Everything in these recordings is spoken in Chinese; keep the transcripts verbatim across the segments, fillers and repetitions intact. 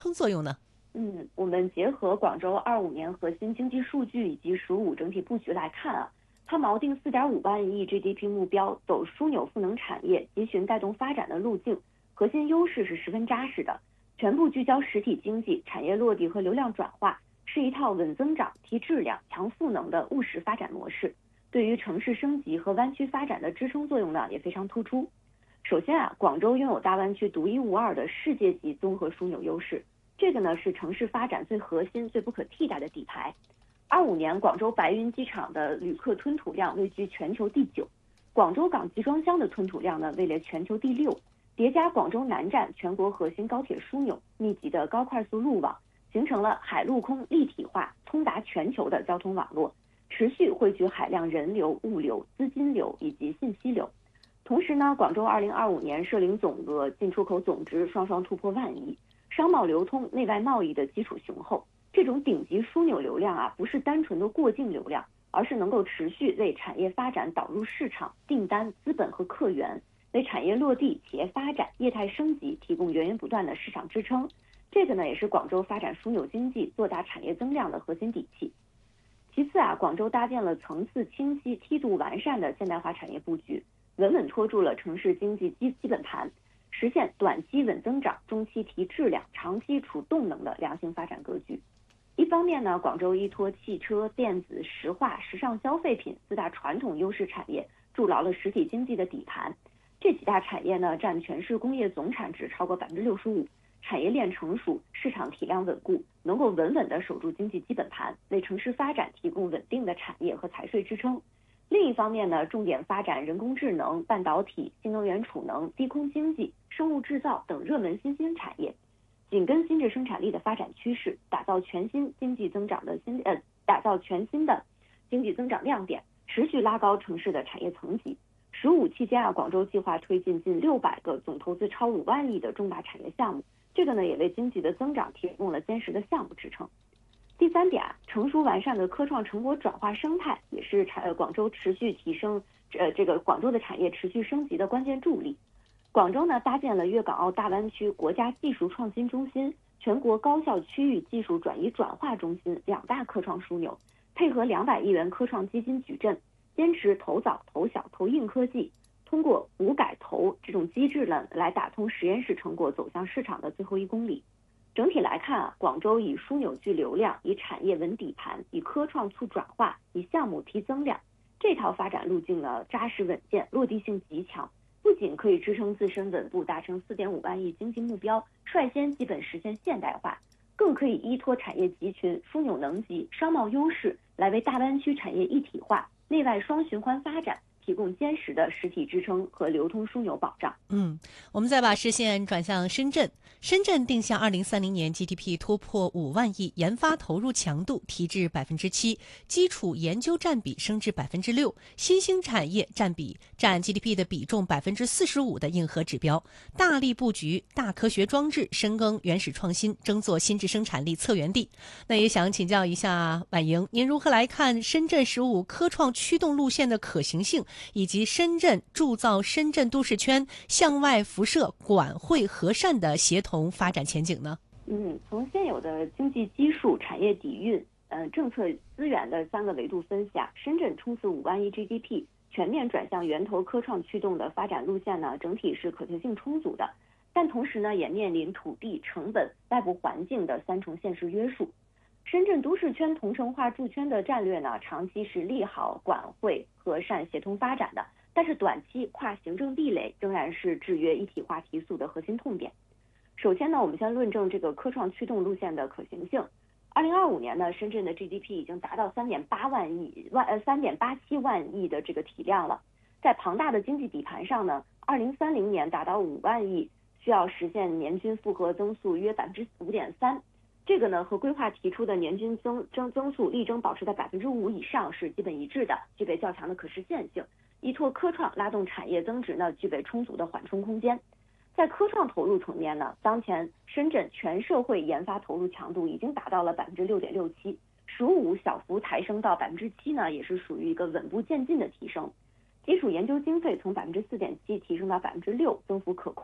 作用呢？ 嗯，我们结合广州二五年核心经济数据以及“十五”整体布局来看啊，它锚定四点五万亿 G D P 目标，走枢纽赋能产业、集群带动发展的路径，核心优势是十分扎实的，全部聚焦实体经济、产业落地和流量转化，是一套稳增长、提质量、强赋能的务实发展模式。对于城市升级和湾区发展的支撑作用呢，也非常突出。首先啊，广州拥有大湾区独一无二的世界级综合枢纽优势。这个呢是城市发展最核心、最不可替代的底牌。二五年，广州白云机场的旅客吞吐量位居全球第九，广州港集装箱的吞吐量呢位列全球第六。叠加广州南站全国核心高铁枢纽、密集的高快速路网，形成了海陆空立体化、通达全球的交通网络，持续汇聚海量人流、物流、资金流以及信息流。同时呢，广州二零二五年涉零总额、进出口总值双双突破万亿。商贸流通、内外贸易的基础雄厚，这种顶级枢纽流量啊，不是单纯的过境流量，而是能够持续为产业发展导入市场、订单、资本和客源，为产业落地、企业发展、业态升级提供源源不断的市场支撑。这个呢，也是广州发展枢纽经济、做大产业增量的核心底气。其次啊，广州搭建了层次清晰、梯度完善的现代化产业布局，稳稳托住了城市经济基基本盘。实现短期稳增长、中期提质量、长期储动能的良性发展格局。一方面呢，广州依托汽车、电子、石化、时尚消费品四大传统优势产业，筑牢了实体经济的底盘。这几大产业呢，占全市工业总产值超过百分之六十五，产业链成熟，市场体量稳固，能够稳稳地守住经济基本盘，为城市发展提供稳定的产业和财税支撑。另一方面呢，重点发展人工智能、半导体、新能源储能、低空经济、生物制造等热门新兴产业，紧跟新质生产力的发展趋势，打造全新经济增长的新呃，打造全新的经济增长亮点，持续拉高城市的产业层级。十五期间啊，广州计划推进近六百个总投资超五万亿的重大产业项目，这个呢也为经济的增长提供了坚实的项目支撑。第三点啊，成熟完善的科创成果转化生态也是产呃广州持续提升呃这个广州的产业持续升级的关键助力。广州呢搭建了粤港澳大湾区国家技术创新中心、全国高校区域技术转移转化中心两大科创枢纽，配合两百亿元科创基金矩阵，坚持投早、投小、投硬科技，通过五改投这种机制呢，来打通实验室成果走向市场的最后一公里。整体来看啊，广州以枢纽聚流量，以产业稳底盘，以科创促转化，以项目提增量，这套发展路径呢扎实稳健，落地性极强，不仅可以支撑自身稳步达成四点五万亿经济目标，率先基本实现现代化，更可以依托产业集群、枢纽能级、商贸优势，来为大湾区产业一体化、内外双循环发展提供坚实的实体支撑和流通枢纽保障。 嗯，我们再把视线转向深圳。深圳定向二零三零年 G D P 突破五万亿，研发投入强度提至百分之七，基础研究占比升至百分之六，新兴产业占比占 G D P 的比重百分之四十五的硬核指标，大力布局大科学装置，深耕原始创新，争做新质生产力策源地。那也想请教一下婉莹，您如何来看深圳十五科创驱动路线的可行性，以及深圳铸造深圳都市圈向外辐射、管汇和善的协同发展前景呢？ 嗯，从现有的经济基数、产业底蕴、呃政策资源的三个维度分析啊，深圳冲刺五万亿 G D P， 全面转向源头科创驱动的发展路线呢，整体是可行性充足的，但同时呢，也面临土地、成本、外部环境的三重现实约束。深圳都市圈同城化筑圈的战略呢，长期是利好管汇和善协同发展的，但是短期跨行政壁垒仍然是制约一体化提速的核心痛点。首先呢，我们先论证这个科创驱动路线的可行性。二零二五年呢，深圳的 G D P 已经达到三点八万亿万呃三点八七万亿的这个体量了。在庞大的经济底盘上呢，二零三零年达到五万亿，需要实现年均复合增速约百分之五点三。这个呢和规划提出的年均增增增速力争保持在百分之五以上是基本一致的，具备较强的可实现性。依托科创拉动产业增值呢，具备充足的缓冲空间。在科创投入层面呢，当前深圳全社会研发投入强度已经达到了百分之六点六七，十五小幅抬升到百分之七呢，也是属于一个稳步渐进的提升。基础研究经费从百分之四点七提升到百分之六，增幅可控。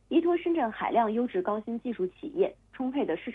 依托深圳海量优质高新技术企业、充沛的市场